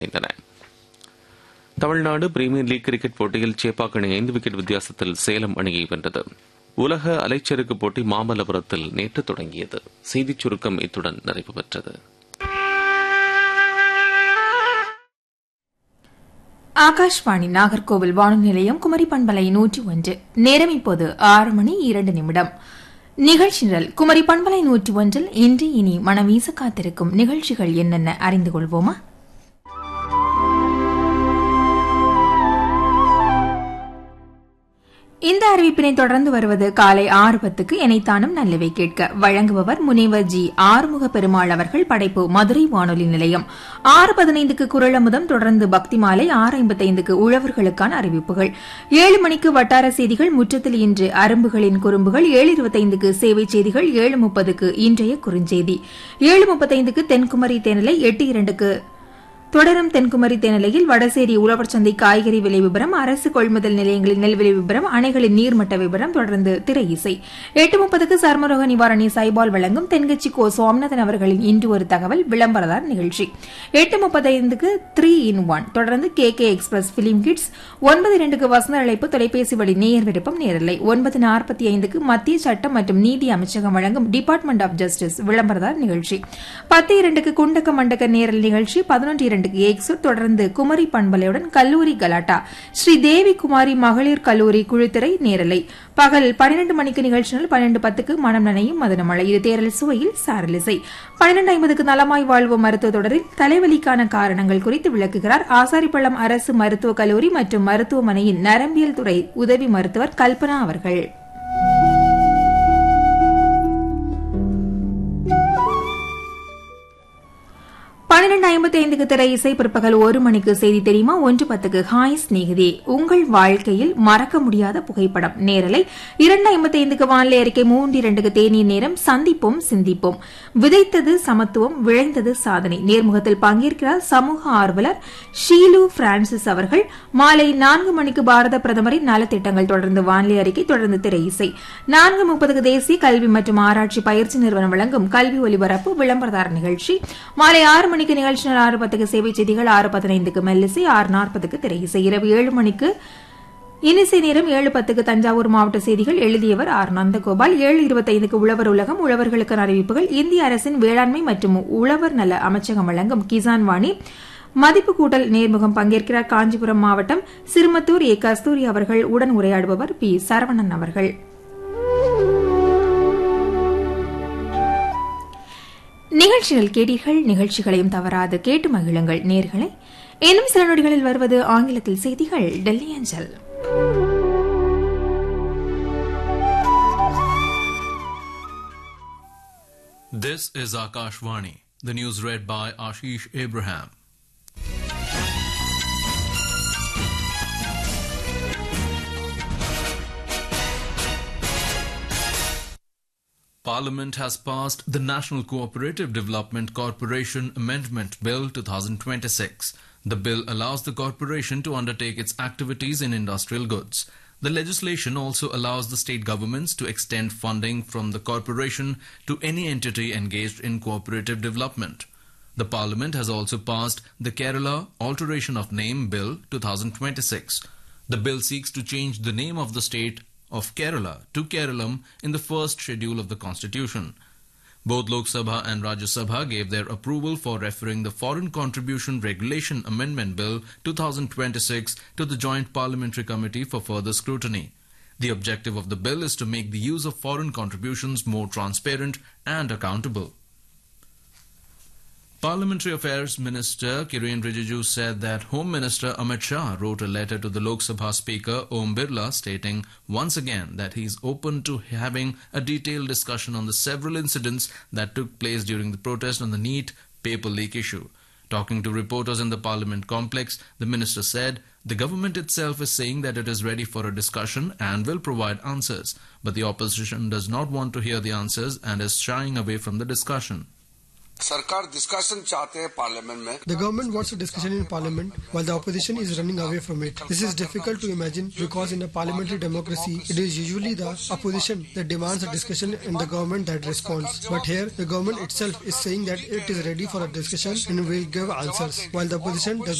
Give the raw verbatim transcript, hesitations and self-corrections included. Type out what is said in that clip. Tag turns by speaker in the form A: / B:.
A: Tamil Nadu premier league cricket போட்டியில் சேப்பாக் அணி ஐந்து விக்கெட் வித்தியாசத்தில் சேலம் அணியை வென்றது. உலக அலைச்சறுக்கு போட்டி மாமல்லபுரத்தில் நேற்று தொடங்கியது. செய்திச் சுருக்கம் இத்துடன் நிறைவு பெற்றது.
B: ஆகாஷ்வாணி நாகர்கோவில் வானொலி நிலையம் குமரி பண்பலை நூற்றி ஒன்று. நேரம் இப்போது ஆறு மணி இரண்டு நிமிடம். நிகழ்ச்சி நிரல் குமரி பண்பலை நூற்றி ஒன்றில் இன்று இனி மனம் வீச காத்திருக்கும் நிகழ்ச்சிகள் என்னென்ன அறிந்து கொள்வோமா? இந்த அறிவிப்பினை தொடர்ந்து வருவது காலை ஆறு பத்துக்கு எனைத்தானும் நல்லவை கேட்க வழங்குபவர் முனைவர் ஜி ஆறுமுக பெருமாள் அவர்கள். படைப்பு மதுரை வானொலி நிலையம். ஆறு பதினைந்துக்கு குரலமுதம், தொடர்ந்து பக்தி மாலை. ஆறு ஐம்பத்தைந்துக்கு உழவர்களுக்கான அறிவிப்புகள். ஏழு மணிக்கு வட்டார செய்திகள். முற்றத்தில் இன்று அரும்புகளின் குறும்புகள். ஏழு இருபத்தைந்துக்கு சேவை செய்திகள். ஏழு முப்பதுக்கு இன்றைய குறுஞ்செய்தி. ஏழு முப்பத்தைந்துக்கு தென்குமரி தேனிலை. எட்டு இரண்டுக்கு தொடரும் தென்குமரி தேனிலையில் வடசேரி உழவர் சந்தை காய்கறி விலை விபரம், அரசு கொள்முதல் நிலையங்களின் நெல் விலை விபரம், அணைகளின் நீர்மட்ட விபரம், தொடர்ந்து திரை இசை. எட்டு முப்பதுக்கு சர்மரோக நிவாரணி சைபால் வழங்கும் தென்கட்சி கோ சுவாமிநாதன் அவர்களின் இன்று ஒரு தகவல் விளம்பரதார் நிகழ்ச்சி. எட்டு முப்பத்தைந்துக்கு த்ரீ இன் ஒன், தொடர்ந்து K K express film kids. ஒன்பது இரண்டுக்கு வசந்த அழைப்பு தொலைபேசி வழி நேயர் விருப்பம் நேரலை. ஒன்பது நாற்பத்தி ஐந்துக்கு மத்திய சட்டம் மற்றும் நீதி அமைச்சகம் வழங்கும் டிபார்ட்மெண்ட் ஆஃப் ஜஸ்டிஸ் விளம்பரதார் நிகழ்ச்சி. பத்து இரண்டுக்கு குண்டக்க மண்டக்க நேரல் நிகழ்ச்சி. பதினொன்று இரண்டு தொடர்ந்து குமரி பண்பலையுடன் கல்லூரி கலாட்டா ஸ்ரீ தேவி குமாரி மகளிர் கல்லூரி குழுத்திரை நேரலை. பகல் பன்னிரண்டு மணிக்கு நிகழ்ச்சிகள். பன்னிரண்டு பத்துக்கு மனம் நனையும் மதனமழை. இது தேரல் சுவையில் சாரலிசை. பன்னிரண்டு ஐம்பதுக்கு நலமாய் வாழ்வு மருத்துவ தொடரில் தலைவலிக்கான காரணங்கள் குறித்து விளக்குகிறார் ஆசாரிப்பள்ளம் அரசு மருத்துவக் கல்லூரி மற்றும் மருத்துவமனையின் நரம்பியல் துறை உதவி மருத்துவர் கல்பனா அவர்கள். பன்னிரண்டு ஐம்பத்தி ஐந்துக்கு திரை இசை. பிற்பகல் ஒரு மணிக்கு செய்தி தெரியுமா. ஒன்று பத்துக்கு ஹாய் ஸ்நேகிதே, உங்கள் வாழ்க்கையில் மறக்க முடியாத புகைப்படம் நேரலை. இரண்டு ஐம்பத்தி ஐந்துக்கு வானிலை அறிக்கை. மூன்று இரண்டுக்கு தேநீர் நேரம். சந்திப்போம் சிந்திப்போம். விதைத்தது சமத்துவம், விளைந்தது சாதனை. நேர்முகத்தில் பங்கேற்கிறார் சமூக ஆர்வலர் ஷீலு பிரான்சிஸ் அவர்கள். மாலை நான்கு மணிக்கு பாரத பிரதமரின் நலத்திட்டங்கள், தொடர்ந்து வானிலை அறிக்கை, தொடர்ந்து திரை இசை. நான்கு முப்பதுக்கு தேசிய கல்வி மற்றும் ஆராய்ச்சி பயிற்சி நிறுவனம் வழங்கும் கல்வி ஒலிபரப்பு விளம்பரதார நிகழ்ச்சி. மாலை ஆறு மணிக்கு நிகழ்ச்சி. ஆறு பத்துக்கு சேவை செய்திகள். ஆறு பதினைந்துக்கு மெல்லிசை. ஆறு நாற்பதுக்கு திரை இசை. இரவு ஏழு மணிக்கு இனிசை நேரம். ஏழு பத்துக்கு தஞ்சாவூர் மாவட்ட செய்திகள். எழுதியவர் ஆர் நந்தகோபால். ஏழு இருபத்தைந்துக்கு உழவர் உலகம், உழவர்களுக்கான அறிவிப்புகள். இந்திய அரசின் வேளாண்மை மற்றும் உழவர் நல அமைச்சகம் வழங்கும் கிசான் வாணி மதிப்பு கூட்டல் நேர்முகம். பங்கேற்கிறார் காஞ்சிபுரம் மாவட்டம் சிறுமத்தூர் ஏ கஸ்தூரி அவர்கள். உடன் உரையாடுபவர் பி சரவணன் அவர்கள். நிகழ்ச்சிகள் கேட்டீர்கள். நிகழ்ச்சிகளையும் தவறாது கேட்டு மகிழுங்கள் நேர்களை. இன்னும் சில நொடிகளில் வருவது ஆங்கிலத்தில் செய்திகள் டெல்லி அஞ்சல்.
C: This is Akashvani. The news read by Ashish Abraham. Parliament has passed the National Cooperative Development Corporation Amendment Bill twenty twenty-six. The bill allows the corporation to undertake its activities in industrial goods. The legislation also allows the state governments to extend funding from the corporation to any entity engaged in cooperative development. The Parliament has also passed the Kerala Alteration of Name Bill twenty twenty-six. The bill seeks to change the name of the state of Kerala to Keralam in the first schedule of the Constitution. Both Lok Sabha and Rajya Sabha gave their approval for referring the Foreign Contribution Regulation Amendment Bill twenty twenty-six to the Joint Parliamentary Committee for further scrutiny. The objective of the bill is to make the use of foreign contributions more transparent and accountable. Parliamentary Affairs Minister Kiren Rijiju said that Home Minister Amit Shah wrote a letter to the Lok Sabha Speaker Om Birla stating once again that he is open to having a detailed discussion on the several incidents that took place during the protest on the NEET paper leak issue. Talking to reporters in the Parliament complex, the minister said the government itself is saying that it is ready for a discussion and will provide answers, but the opposition does not want to hear the answers and is shying away from the discussion.
D: सरकार discussion चाहते हैं parliament में.
E: The government wants a discussion in parliament while the opposition is running away from it. This is difficult to imagine because in a parliamentary democracy, it is usually the opposition that demands a discussion and the government that responds. But here, the government itself is saying that it is ready for a discussion and will give answers, while the opposition does